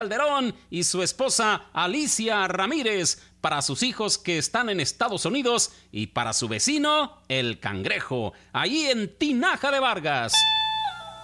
Calderón y su esposa Alicia Ramírez, para sus hijos que están en Estados Unidos y para su vecino, el Cangrejo, allí en Tinaja de Vargas.